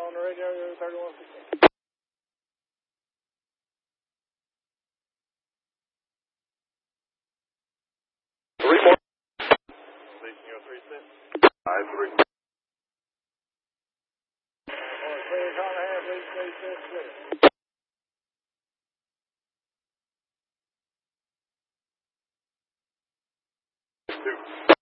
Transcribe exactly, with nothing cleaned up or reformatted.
on the radio, thirty-one sixteen. Three more. Station, you three six. Five three. Clear, car and a half, lead three six, clear. Two.